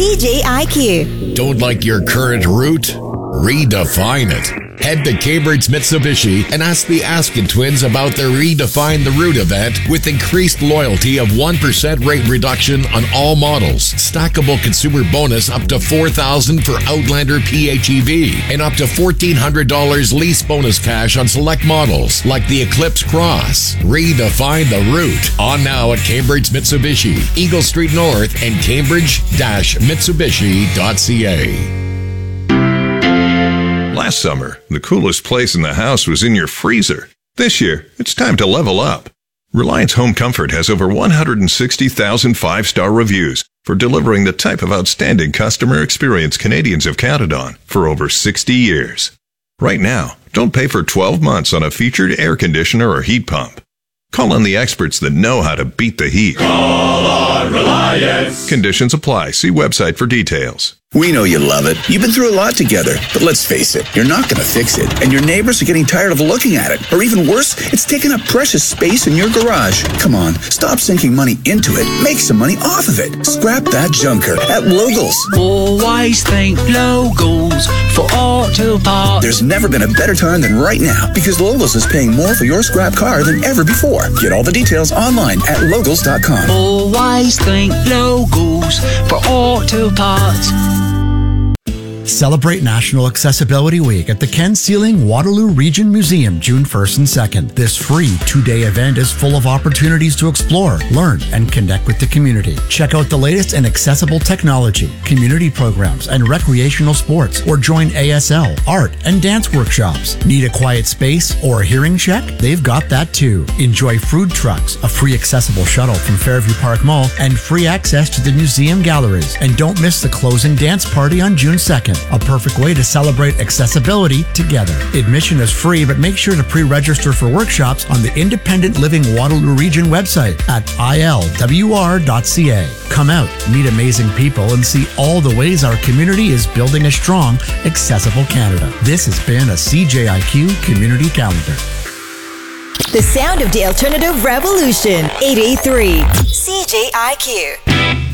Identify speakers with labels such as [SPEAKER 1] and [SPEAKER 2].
[SPEAKER 1] CJIQ.
[SPEAKER 2] Don't like your current route? Redefine it. Head to Cambridge Mitsubishi and ask the Askin twins about their Redefine the Route event with increased loyalty of 1% rate reduction on all models, stackable consumer bonus up to $4,000 for Outlander PHEV, and up to $1,400 lease bonus cash on select models like the Eclipse Cross. Redefine the Route. On now at Cambridge Mitsubishi, Eagle Street North and Cambridge-Mitsubishi.ca.
[SPEAKER 3] Last summer, the coolest place in the house was in your freezer. This year, it's time to level up. Reliance Home Comfort has over 160,000 five-star reviews for delivering the type of outstanding customer experience Canadians have counted on for over 60 years. Right now, don't pay for 12 months on a featured air conditioner or heat pump. Call on the experts that know how to beat the heat.
[SPEAKER 4] Call on Reliance.
[SPEAKER 3] Conditions apply. See website for details.
[SPEAKER 5] We know you love it. You've been through a lot together, but let's face it, you're not going to fix it. And your neighbors are getting tired of looking at it. Or even worse, it's taking up precious space in your garage. Come on, stop sinking money into it. Make some money off of it. Scrap that junker at Logos.
[SPEAKER 6] Always think Logos for auto parts.
[SPEAKER 5] There's never been a better time than right now because Logos is paying more for your scrap car than ever before. Get all the details online at Logos.com.
[SPEAKER 6] Always think Logos for auto parts.
[SPEAKER 7] Celebrate National Accessibility Week at the Ken Sealing Waterloo Region Museum June 1st and 2nd. This free two-day event is full of opportunities to explore, learn, and connect with the community. Check out the latest in accessible technology, community programs, and recreational sports, or join ASL, art, and dance workshops. Need a quiet space or a hearing check? They've got that too. Enjoy food trucks, a free accessible shuttle from Fairview Park Mall, and free access to the museum galleries. And don't miss the closing dance party on June 2nd. A perfect way to celebrate accessibility together. Admission is free, but make sure to pre-register for workshops on the Independent Living Waterloo Region website at ilwr.ca. Come out, meet amazing people, and see all the ways our community is building a strong, accessible Canada. This has been a CJIQ Community Calendar.
[SPEAKER 1] The sound of the alternative revolution. 883 CJIQ.